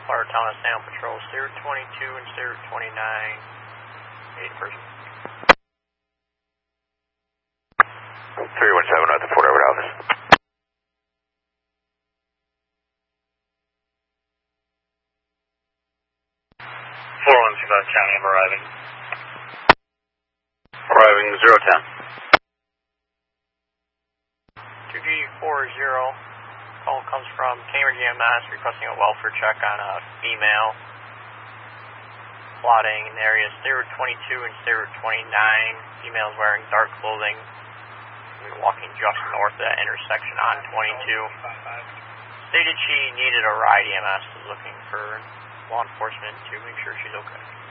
Florida Town of San Patrol, Stair 22 and Stair 29, 8 person. 317 at the Fort Edward office. 4125 County, I'm arriving. Arriving 010. 2G40, call comes from Cambridge EMS requesting a welfare check on a female plotting in the area Stair 22 and Stair 29. Female's wearing dark clothing, walking just north of that intersection on 22. Stated she needed a ride. EMS is looking for law enforcement to make sure she's okay.